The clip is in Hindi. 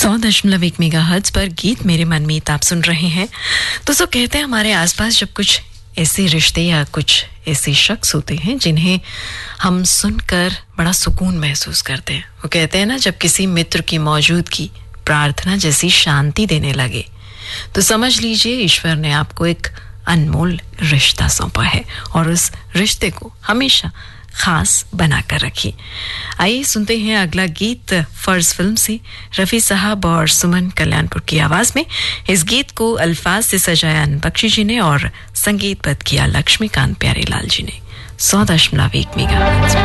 100.1 मेगाहर्ट्ज पर गीत मेरे मनमीत आप सुन रहे हैं। दोस्तों, कहते हैं हमारे आसपास जब कुछ ऐसे रिश्ते या कुछ ऐसे शख्स होते हैं जिन्हें हम सुनकर बड़ा सुकून महसूस करते हैं। वो कहते हैं ना, जब किसी मित्र की मौजूदगी प्रार्थना जैसी शांति देने लगे तो समझ लीजिए ईश्वर ने आपको एक अनमोल रिश्ता सौंपा है और उस रिश्ते को हमेशा खास बनाकर रखिए। आइए सुनते हैं अगला गीत फर्ज फिल्म से रफी साहब और सुमन कल्याणपुर की आवाज में। इस गीत को अल्फाज से सजाया बख्शी जी ने और संगीतबद्ध किया लक्ष्मीकांत प्यारेलाल जी ने। 100.1 मेगाहर्ट्ज।